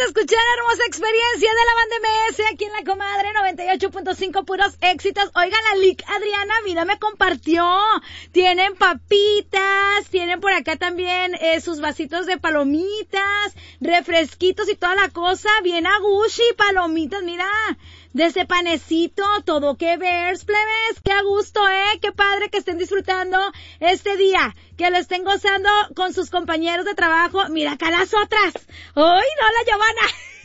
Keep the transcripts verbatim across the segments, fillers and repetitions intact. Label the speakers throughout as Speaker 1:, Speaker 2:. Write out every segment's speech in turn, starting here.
Speaker 1: de escuchar hermosa experiencia de la banda M S aquí en La Comadre noventa y ocho punto cinco, puros éxitos. Oigan, la Lick Adriana, mira, me compartió. Tienen papitas, tienen por acá también eh, sus vasitos de palomitas, refresquitos y toda la cosa. Bien a gushi, palomitas, mira. De ese panecito, todo que ver, plebes, qué a gusto, eh, qué padre que estén disfrutando este día, que lo estén gozando con sus compañeros de trabajo. Mira acá las otras. ¡Ay, no, la Giovanna!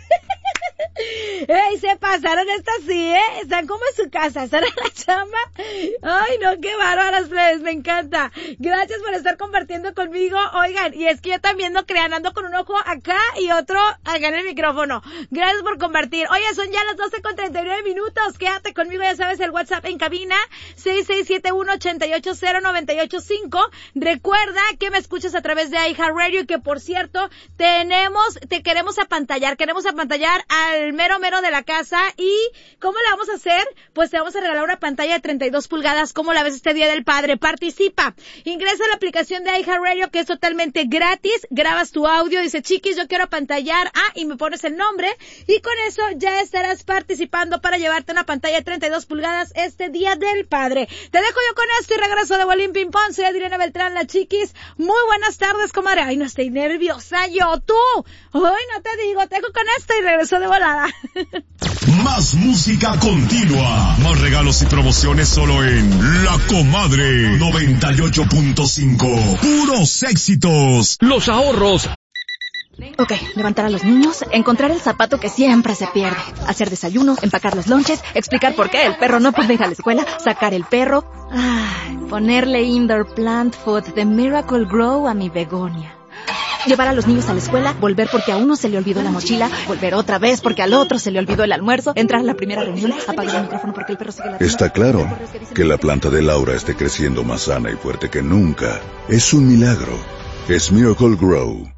Speaker 1: Ey, se pasaron estas sí, ¿eh? Están como en su casa, están en la chamba. Ay, no, qué bárbaras, plebes, me encanta. Gracias por estar compartiendo conmigo. Oigan, y es que yo también no crean, ando con un ojo acá y otro acá en el micrófono. Gracias por compartir. Oye, son ya las doce con treinta y nueve minutos. Quédate conmigo, ya sabes, el WhatsApp en cabina, seis seis siete uno, ocho ocho cero, nueve ocho cinco. Recuerda que me escuchas a través de iHeartRadio y que, por cierto, tenemos, te queremos apantallar, queremos apantallar al mero mero de la casa. ¿Y cómo le vamos a hacer? Pues te vamos a regalar una pantalla de treinta y dos pulgadas. ¿Cómo la ves este Día del Padre? Participa. Ingresa a la aplicación de iHeartRadio, que es totalmente gratis. Grabas tu audio, dice, chiquis, yo quiero apantallar. Ah, y me pones el nombre. Y con eso ya estarás participando para llevarte una pantalla de treinta y dos pulgadas este Día del Padre. Te dejo yo con esto y regreso de Bolín Ping Pong. Soy Adriana Beltrán, la chiquis. Muy buenas tardes, comadre. Ay, no estoy nerviosa yo, tú. Ay, no te digo, te dejo con esto y regreso de volada.
Speaker 2: Más música continua. Más regalos y promociones solo en La Comadre noventa y ocho punto cinco. Puros éxitos.
Speaker 3: Los ahorros.
Speaker 4: Ok, levantar a los niños, encontrar el zapato que siempre se pierde, hacer desayuno, empacar los lonches, explicar por qué el perro no puede ir a la escuela, sacar el perro, ay, ponerle indoor plant food de Miracle Grow a mi begonia. Llevar a los niños a la escuela, volver porque a uno se le olvidó la mochila, volver otra vez porque al otro se le olvidó el almuerzo, entrar a la primera reunión, apagar el micrófono porque el perro sigue ladrando.
Speaker 5: Está claro que la planta de Laura esté creciendo más sana y fuerte que nunca. Es un milagro. Es Miracle Grow.